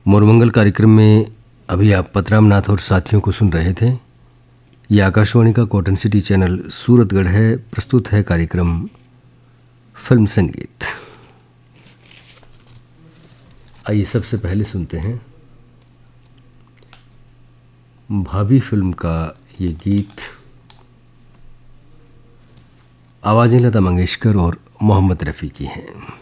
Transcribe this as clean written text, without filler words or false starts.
मोरमंगल कार्यक्रम में अभी आप पतराम नाथ और साथियों को सुन रहे थे। ये आकाशवाणी का कॉटन सिटी चैनल सूरतगढ़ है। प्रस्तुत है कार्यक्रम फिल्म संगीत। आइए सबसे पहले सुनते हैं भाभी फिल्म का ये गीत। आवाज़ें लता मंगेशकर और मोहम्मद रफ़ी की हैं।